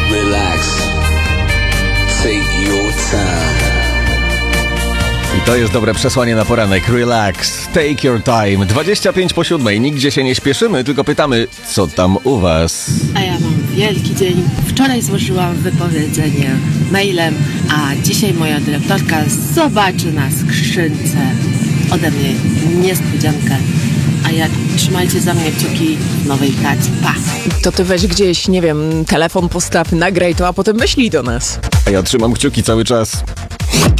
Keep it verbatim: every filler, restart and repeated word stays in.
relax, take your time. I to jest dobre przesłanie na poranek. Relax, take your time. dwadzieścia pięć po siódmej. Nigdzie się nie śpieszymy, tylko pytamy, co tam u was? A ja mam wielki dzień. Wczoraj złożyłam wypowiedzenie mailem, a dzisiaj moja dyrektorka zobaczy na skrzynce ode mnie niespodziankę. A ja trzymajcie za mnie kciuki w nowej pracy. Pa! To ty weź gdzieś, nie wiem, telefon postaw, nagraj to, a potem wyślij do nas. A ja trzymam kciuki cały czas.